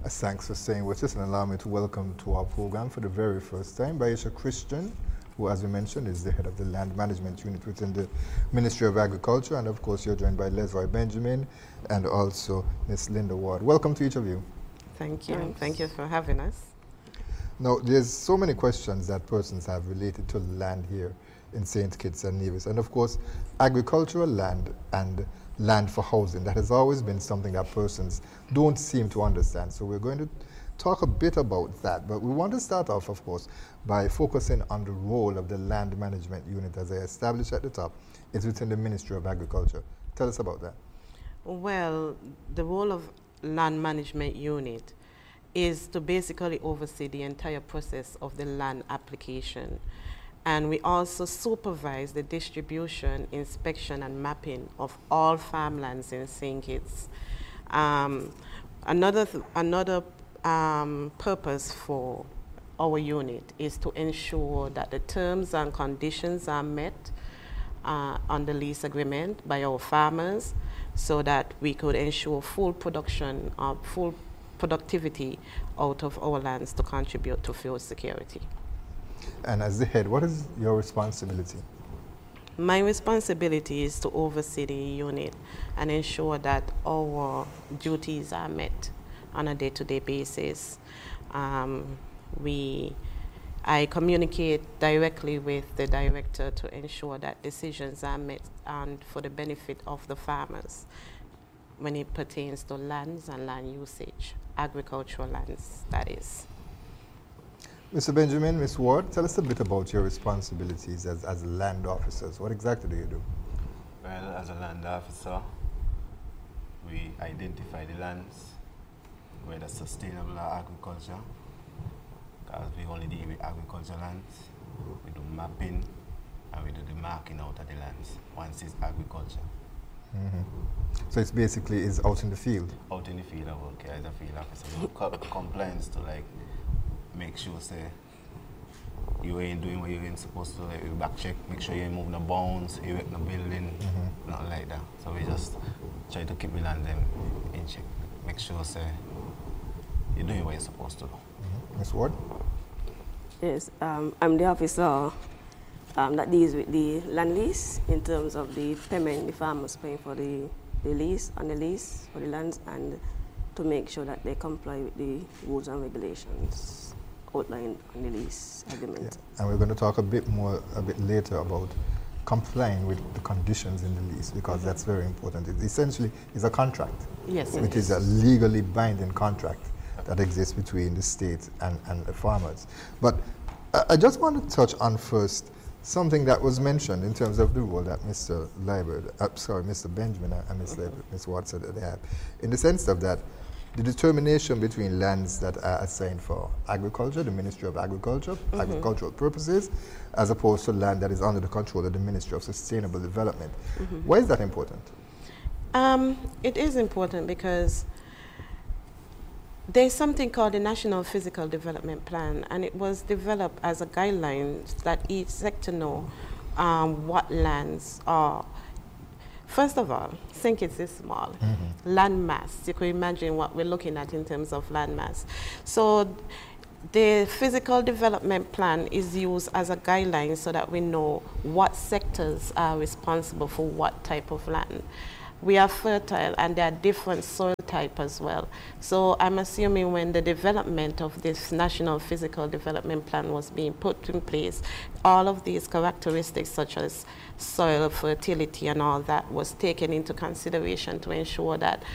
Thanks for staying with us and allow me to welcome to our program for the very first time Baisha Christian, who, as we mentioned, is the head of the Land Management Unit within the Ministry of Agriculture. And of course, you're joined by Lesroy Benjamin and also Ms. Linda Ward. Welcome to each of you. Thank you. Thank you for having us. Now, there's so many questions that persons have related to land here in St. Kitts and Nevis. And of course, agricultural land and land for housing, that has always been something that persons don't seem to understand. So we're going to talk a bit about that. But we want to start off, of course, by focusing on the role of the Land Management Unit, as I established at the top. It's within the Ministry of Agriculture. Tell us about that. Well, the role of Land Management Unit is to basically oversee the entire process of the land application. And we also supervise the distribution, inspection, and mapping of all farmlands in St. Kitts. Another purpose for our unit is to ensure that the terms and conditions are met on the lease agreement by our farmers, so that we could ensure full production, full productivity out of our lands to contribute to food security. And as the head, what is your responsibility? My responsibility is to oversee the unit and ensure that our duties are met on a day-to-day basis. I communicate directly with the director to ensure that decisions are met and for the benefit of the farmers when it pertains to lands and land usage, agricultural lands, that is. Mr. Benjamin, Ms. Ward, tell us a bit about your responsibilities as land officers. What exactly do you do? Well, as a land officer, we identify the lands, whether sustainable or agriculture, because we only deal with agricultural lands. We do mapping and we do the marking out of the lands once it's agriculture. So it's basically is out in the field? Out in the field, I work as a field officer. We do compliance to make sure say you ain't doing what you ain't supposed to, like we back check, make sure you ain't moving the bounds, you ain't no building, nothing like that. So we just try to keep the land them in check, make sure say you're doing what you're supposed to do. Ms. Ward? Yes, I'm the officer that deals with the land lease in terms of the payment the farmers paying for the lease for the lands, and to make sure that they comply with the rules and regulations outlined on the lease agreement. Yeah. And we're going to talk a bit later about complying with the conditions in the lease, because that's very important. It essentially is a contract. Yes, it is a legally binding contract that exists between the state and the farmers. But I just want to touch on first something that was mentioned in terms of the role that Mr. Benjamin and Ms. Ward said that they have, in the sense of that the determination between lands that are assigned for agriculture, the Ministry of Agriculture, agricultural purposes, as opposed to land that is under the control of the Ministry of Sustainable Development. Why is that important? It is important because there's something called the National Physical Development Plan, and it was developed as a guideline that each sector know what lands are. First of all, St. Kitts is small. Land mass, you can imagine what we're looking at in terms of land mass. So the physical development plan is used as a guideline so that we know what sectors are responsible for what type of land. We are fertile and there are different soil type as well. So I'm assuming when the development of this National Physical Development Plan was being put in place, all of these characteristics such as soil fertility and all that was taken into consideration to ensure that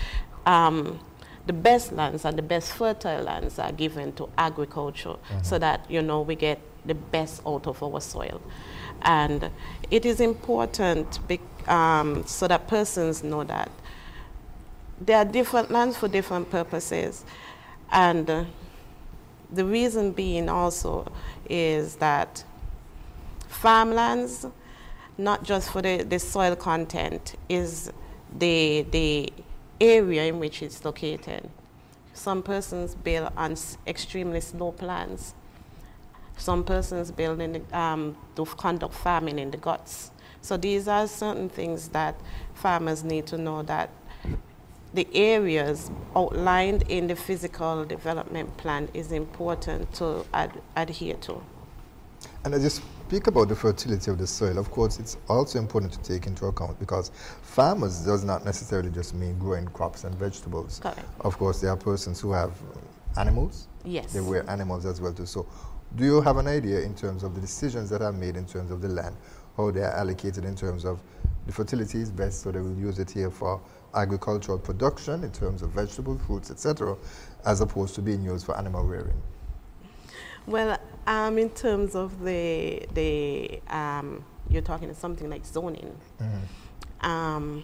the best lands and the best fertile lands are given to agriculture so that, we get the best out of our soil. And it is important so that persons know that there are different lands for different purposes. And the reason being also is that farmlands, not just for the soil content, is the area in which it's located. Some persons build on extremely slope lands. Some persons build to conduct farming in the guts. So these are certain things that farmers need to know, that the areas outlined in the physical development plan is important to adhere to. And as you speak about the fertility of the soil, of course, it's also important to take into account because farmers does not necessarily just mean growing crops and vegetables. Correct. Of course, there are persons who have animals. Yes. They wear animals as well too. So do you have an idea in terms of the decisions that are made in terms of the land, how they are allocated in terms of the fertility is best, so they will use it here for agricultural production in terms of vegetables, fruits, etc., as opposed to being used for animal rearing? Well, in terms of you're talking something like zoning. Mm-hmm.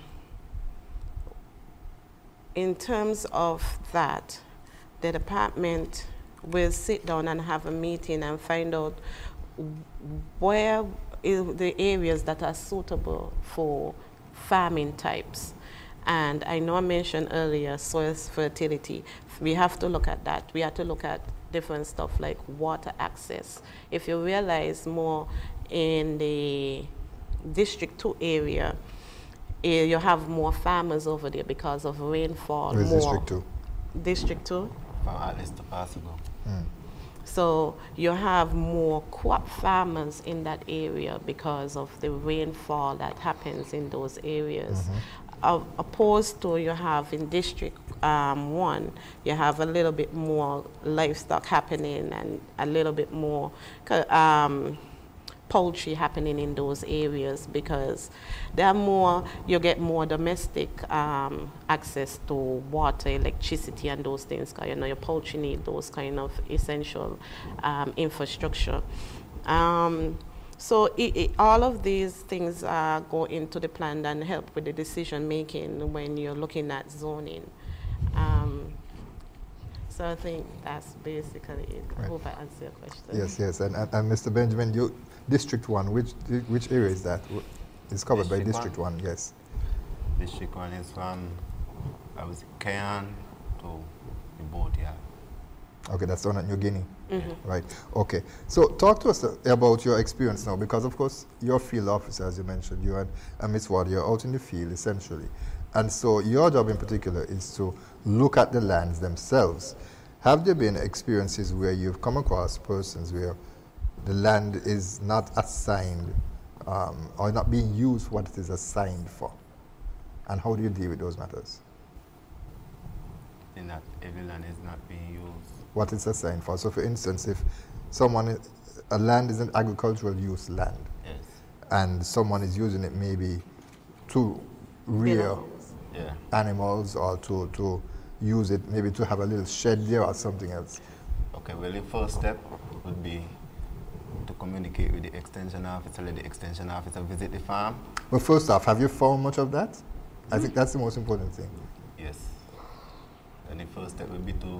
In terms of that, the department will sit down and have a meeting and find out where is the areas that are suitable for farming types. And I know I mentioned earlier soil fertility. We have to look at that. We have to look at different stuff like water access. If you realize more in the District 2 area, you have more farmers over there because of rainfall. Where's more. District 2? District 2? From at least possible. So you have more crop farmers in that area because of the rainfall that happens in those areas. Opposed to you have in District 1, you have a little bit more livestock happening and a little bit more poultry happening in those areas because there are more, you get more domestic access to water, electricity, and those things. 'Cause, you know, your poultry need those kind of essential infrastructure. So all of these things go into the plan and help with the decision making when you're looking at zoning. So I think that's basically it. I hope I answered your question. Yes, yes. And Mr. Benjamin, District 1, which area is that? It's covered by District 1, yes. District 1 is from, I was Kayan to the boat, yeah. Okay, that's down at New Guinea. Right. Okay. So talk to us about your experience now, because of course you're a field officer, as you mentioned. You and Ms. Ward, you're out in the field essentially, and so your job in particular is to look at the lands themselves. Have there been experiences where you've come across persons where the land is not assigned or not being used for what it is assigned for, and how do you deal with those matters? In that every land is not being used. What it's assigned for. So for instance, if a land is an agricultural use land, Yes. and someone is using it maybe to rear animals or to use it maybe to have a little shed there or something else. Okay, well, the first step would be to communicate with the extension officer, let the extension officer visit the farm. But first off, have you found much of that? I think that's the most important thing. Yes. And the first step would be to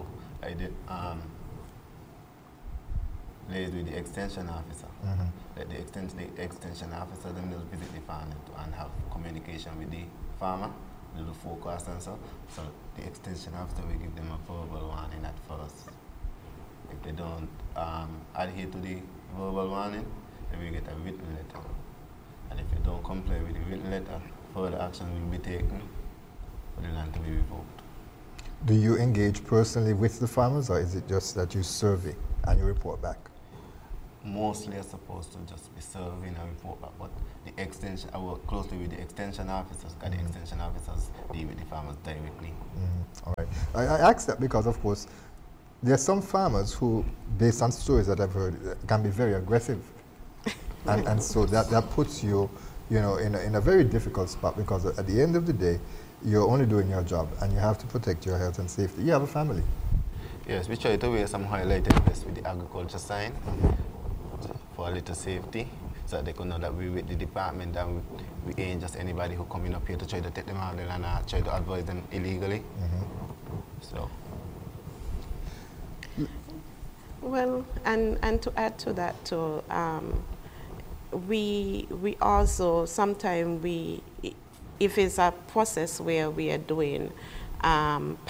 liaise with the extension officer. Let the extension officer then just visit the farm and have communication with the farmer, do the forecast and so. So the extension officer will give them a verbal warning at first. If they don't adhere to the verbal warning, then we get a written letter. And if they don't comply with the written letter, further action will be taken for the land to be revoked. Do you engage personally with the farmers, or is it just that you survey and you report back? Mostly I'm supposed to just be serving and report back, but the extension, I work closely with the extension officers, because the extension officers deal with the farmers directly. All right. I ask that because, of course, there are some farmers who, based on stories that I've heard, can be very aggressive. and so that puts you, in a very difficult spot, because at the end of the day, you're only doing your job and you have to protect your health and safety. You have a family. Yes, we try to wear some highlighted vests with the agriculture sign for a little safety, so that they can know that we're with the department and we ain't just anybody who coming up here to try to take them out there and try to advise them illegally. So. Well, and to add to that too, we also sometimes if it's a process where we are doing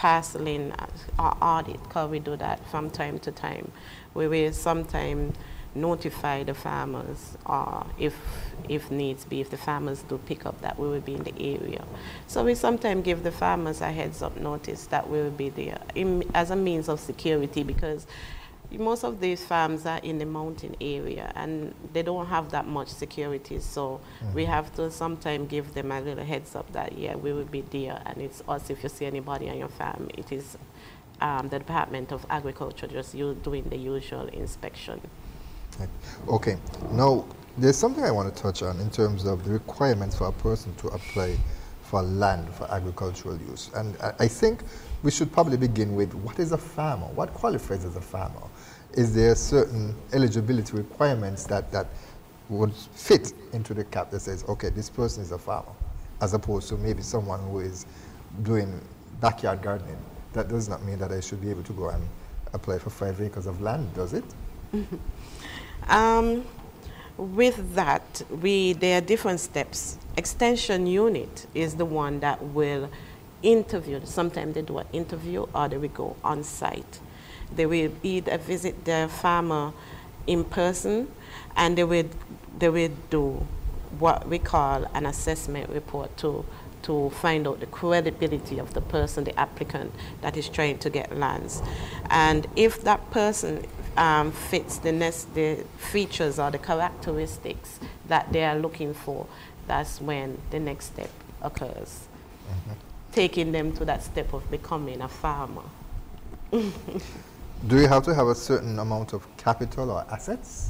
parceling or audit, because we do that from time to time, we will sometimes notify the farmers, or if needs be, if the farmers do pick up that we will be in the area. So we sometimes give the farmers a heads up notice that we will be there as a means of security, because most of these farms are in the mountain area and they don't have that much security, so we have to sometimes give them a little heads up that yeah, we will be there, and it's us. If you see anybody on your farm, it is the Department of Agriculture just doing the usual inspection. Okay, now there's something I want to touch on in terms of the requirements for a person to apply for land for agricultural use, and I think we should probably begin with what is a farmer? What qualifies as a farmer? Is there certain eligibility requirements that would fit into the cap that says, okay, this person is a farmer, as opposed to maybe someone who is doing backyard gardening? That does not mean that I should be able to go and apply for 5 acres of land, does it? With that, there are different steps. Extension unit is the one that will interview. Sometimes they do an interview or they will go on site. They will either visit the farmer in person, and they will do what we call an assessment report to find out the credibility of the person, the applicant that is trying to get lands. And if that person fits the features or the characteristics that they are looking for, that's when the next step occurs, taking them to that step of becoming a farmer. Do you have to have a certain amount of capital or assets?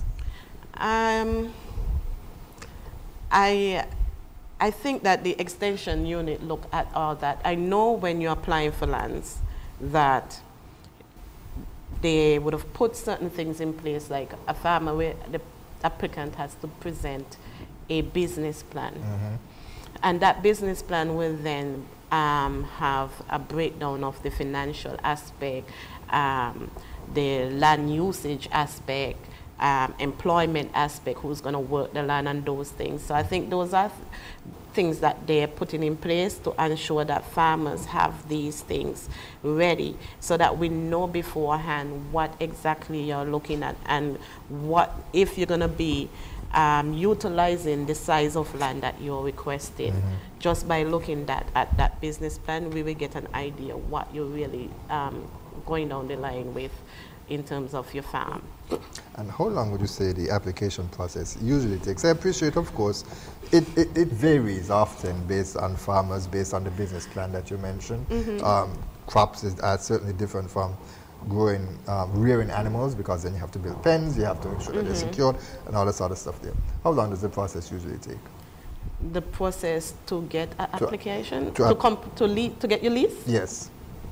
I think that the extension unit look at all that. I know when you're applying for lands that they would have put certain things in place, like a farmer where the applicant has to present a business plan. And that business plan will then have a breakdown of the financial aspect, the land usage aspect, employment aspect, who's going to work the land, and those things. So I think those are things that they're putting in place to ensure that farmers have these things ready, so that we know beforehand what exactly you're looking at, and what if you're going to be utilizing the size of land that you're requesting. Just by looking at that business plan, we will get an idea what you're really going down the line with in terms of your farm. And how long would you say the application process usually takes? I appreciate, of course, it varies often based on farmers, based on the business plan that you mentioned. Crops are certainly different from growing, rearing animals, because then you have to build pens, you have to make sure that they're secured, and all this other stuff there. How long does the process usually take? The process to get an application? To get your lease? Yes.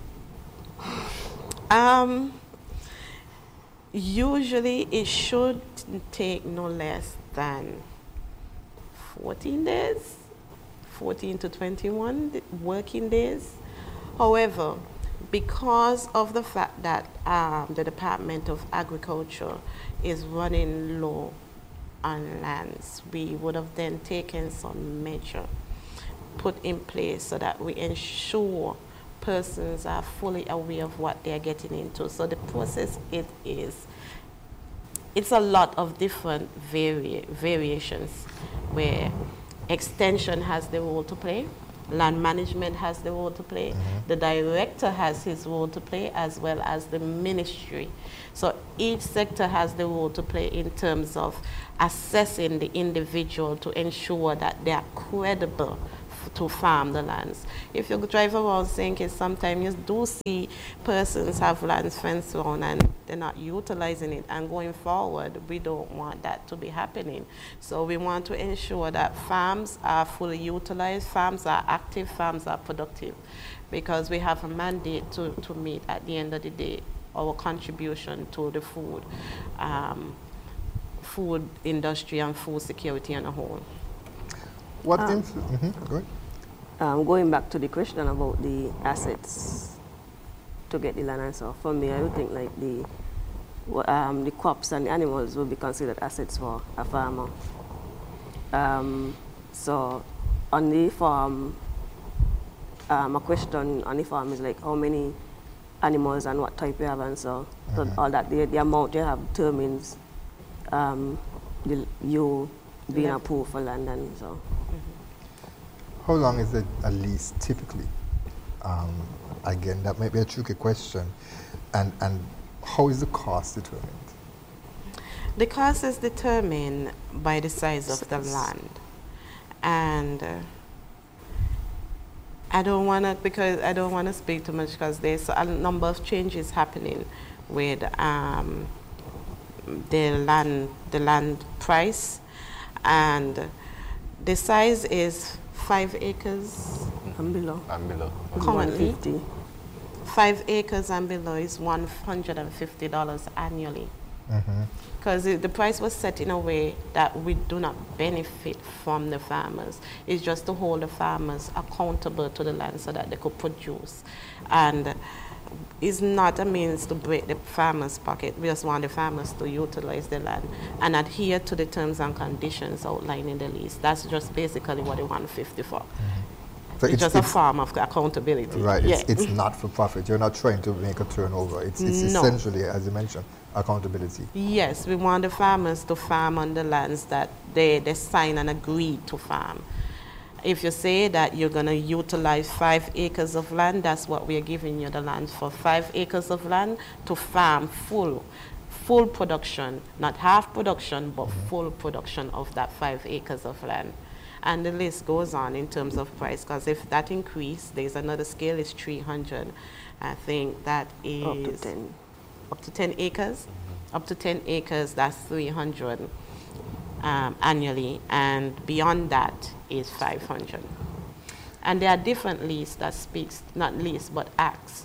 Usually it should take no less than 14 days, 14 to 21 working days. However, because of the fact that the Department of Agriculture is running low on lands, we would have then taken some measure put in place so that we ensure persons are fully aware of what they're getting into. So the process, it's a lot of different variations, where extension has the role to play, land management has the role to play, the director has his role to play, as well as the ministry. So each sector has the role to play in terms of assessing the individual to ensure that they are credible to farm the lands. If you drive around St. Kitts, sometimes you do see persons have lands fenced around and they're not utilizing it. And going forward, we don't want that to be happening. So we want to ensure that farms are fully utilized, farms are active, farms are productive, because we have a mandate to meet at the end of the day our contribution to the food industry and food security on a whole. What go ahead. Going back to the question about the assets to get the land and so, for me, I would think like the crops and the animals will be considered assets for a farmer. So on the farm, a question on the farm is like how many animals and what type you have, and so all that the amount you have determines you being approved for land, and so. How long is a lease typically? Again, that might be a tricky question. And how is the cost determined? The cost is determined by the size of the land. And I don't want to speak too much because there's a number of changes happening with the land price, and the size is 5 acres And below. currently. 150. 5 acres and below is $150 annually. Because the price was set in a way that we do not benefit from the farmers. It's just to hold the farmers accountable to the land so that they could produce. And it's not a means to break the farmers' pocket. We just want the farmers to utilize the land and adhere to the terms and conditions outlined in the lease. That's just basically what the 150 for. So It's just a form of accountability. Right, Yeah. it's not for profit. You're not trying to make a turnover. It's No. essentially, as you mentioned, accountability. Yes, we want the farmers to farm on the lands that they sign and agree to farm. If you say that you're going to utilize 5 acres of land, that's what we are giving you the land for. 5 acres of land to farm full production, not half production, but full production of that 5 acres of land. And the list goes on in terms of price, because if that increase, there's another scale, is 300. I think that is Up to 10. Up to 10 acres. Up to 10 acres, that's 300 annually, and beyond that is 500. And there are different lists that speaks, not lists, but acts.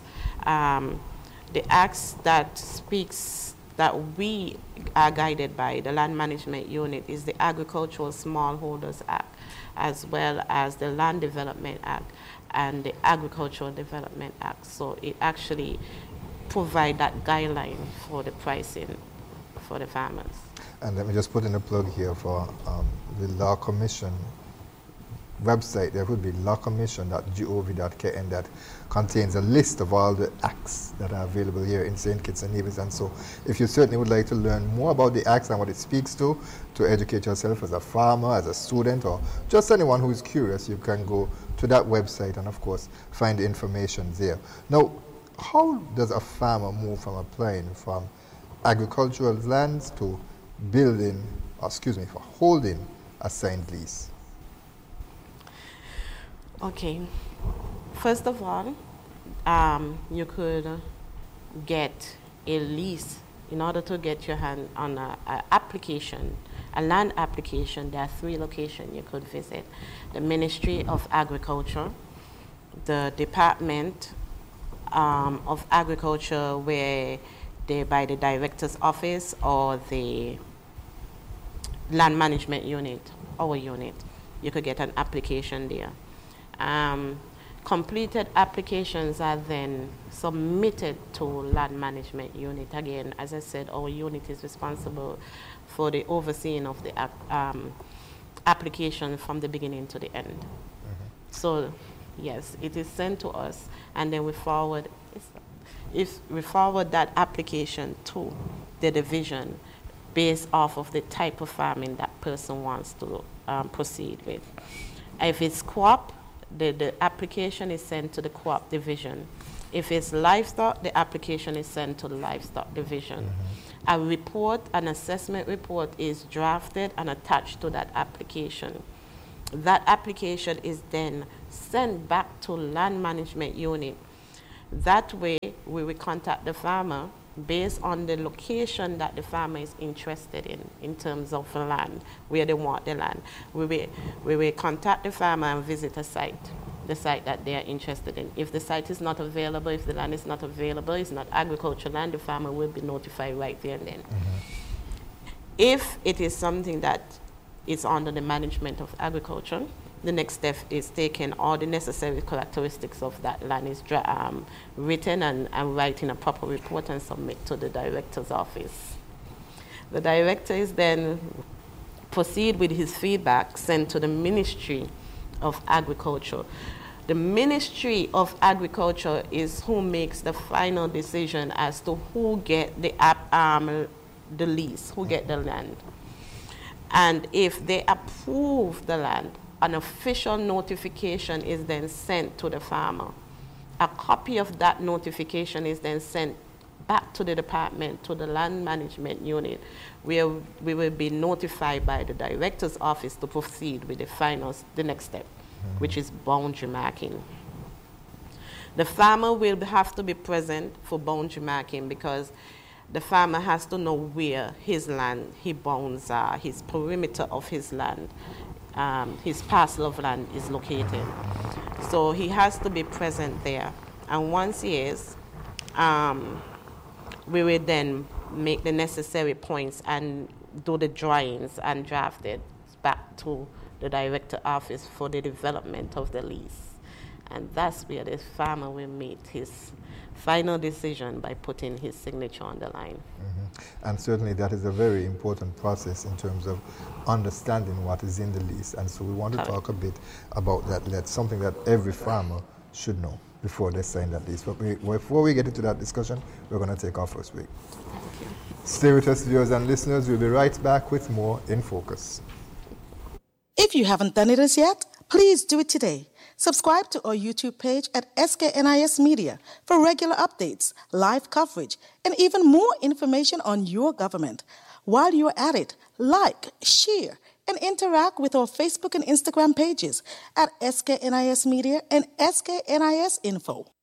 The acts that speaks, that we are guided by, the Land Management Unit, is the Agricultural Smallholders Act, as well as the Land Development Act and the Agricultural Development Act. So it actually provide that guideline for the pricing for the farmers. And let me just put in a plug here for the Law Commission website. There would be lawcommission.gov.kn that contains a list of all the acts that are available here in St. Kitts and Nevis. And so if you certainly would like to learn more about the acts and what it speaks to educate yourself as a farmer, as a student, or just anyone who is curious, you can go to that website and, of course, find the information there. Now, how does a farmer move from applying from agricultural lands to for holding a signed lease? Okay. First of all, you could get a lease. In order to get your hand on a land application, there are 3 locations you could visit: the Ministry of Agriculture, the Department of Agriculture, where they by the Director's Office, or the Land Management Unit, our unit. You could get an application there. Completed applications are then submitted to Land Management Unit. Again, as I said, our unit is responsible for the overseeing of the application from the beginning to the end. So, yes, it is sent to us, and then we forward that application to the division based off of the type of farming that person wants to proceed with. If it's crop, the application is sent to the crop division. If it's livestock, the application is sent to the livestock division. A report, an assessment report, is drafted and attached to that application. That application is then sent back to Land Management Unit. That way, we will contact the farmer based on the location that the farmer is interested in terms of land, where they want the land. We will contact the farmer and visit the site that they are interested in. If the site is not available, if the land is not available, it's not agricultural land, the farmer will be notified right there and then. If it is something that is under the management of agriculture, the next step is taking all the necessary characteristics of that land, is written and writing a proper report and submit to the Director's Office. The Director is then proceed with his feedback, sent to the Ministry of Agriculture. The Ministry of Agriculture is who makes the final decision as to who get the the lease, who get the land. And if they approve the land, an official notification is then sent to the farmer. A copy of that notification is then sent back to the department, to the land management unit, where we will be notified by the director's office to proceed with the next step, which is boundary marking. The farmer will have to be present for boundary marking because the farmer has to know where his land, his bounds are, his perimeter of his land, his parcel of land is located. So he has to be present there. And once he is, we will then make the necessary points and do the drawings and draft it back to the director office for the development of the lease. And that's where the farmer will make his final decision by putting his signature on the line. And certainly that is a very important process in terms of understanding what is in the lease. And so we want to talk a bit about that. That's something that every farmer should know before they sign that lease. But before we get into that discussion, we're going to take our first break. Thank you. Stay with us, viewers and listeners. We'll be right back with more In Focus. If you haven't done it as yet, please do it today. Subscribe to our YouTube page at SKNIS Media for regular updates, live coverage, and even more information on your government. While you're at it, like, share, and interact with our Facebook and Instagram pages at SKNIS Media and SKNIS Info.